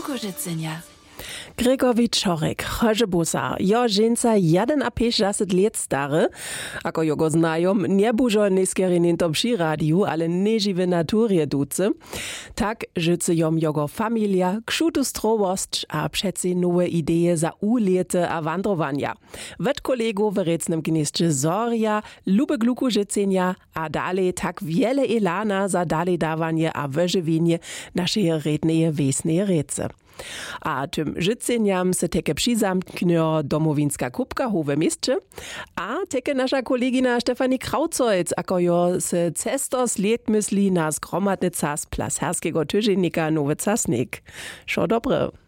Lukużycenia. Gregor Wieczorek, Chorzebusar, jo ženca jeden a 50 let stary, ako jo go znajom, nie bužo neskereninto przy radiu, ale nežive naturje duce. Tak życy jom jogo familia, kšutu strowost a přeci nowe ideje za uliete a wandrowania. Wet kolego w recnym gnieździe Zorja, lubek Lukużycenia, a dalej tak wiele elana za dalej dawanie a wyżywienie naszej rednej wiesnej rece. A tym życeniam se teke přizamknjo domowinska kupka howe mieście, a teke nasza kolegina Stefanie Krautzolc, ako jo se cestos let mysli na zgromadny cas Plas Herskiego Tyženika Nowy Casnik. Šo dobre.